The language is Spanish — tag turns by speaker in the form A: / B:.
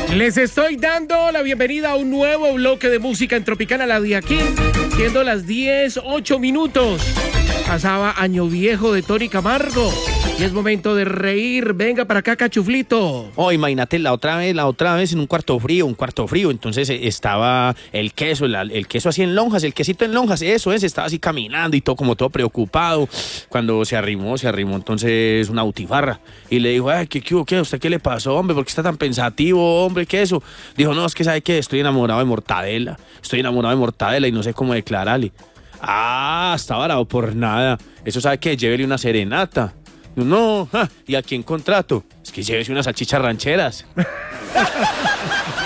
A: Les estoy dando la bienvenida a un nuevo bloque de música en Tropicana, la de aquí, siendo las 10:08. Pasaba Año Viejo de Tony Camargo y es momento de reír. Venga para acá, cachuflito.
B: Oh, imagínate la otra vez en un cuarto frío, entonces estaba el queso, el queso así en lonjas, el quesito en lonjas, eso es, estaba así caminando y todo como todo preocupado, cuando se arrimó entonces una butifarra y le dijo, ay, ¿qué, ¿a usted qué le pasó, hombre? ¿Por qué está tan pensativo, hombre? ¿Qué eso? Dijo, no, es que ¿sabe qué? Estoy enamorado de Mortadela y no sé cómo declararle. Ah, está bravo por nada, eso ¿sabe qué? Llévele una serenata. No, ¿y a quién contrato? Es que llévese unas salchichas rancheras.